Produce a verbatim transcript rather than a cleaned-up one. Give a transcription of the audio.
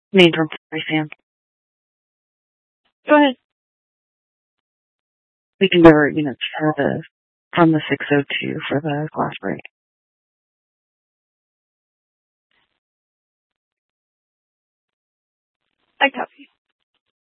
Name from Free Sam. Go ahead. We can go over units for the, from the six oh two for the class break. I copy.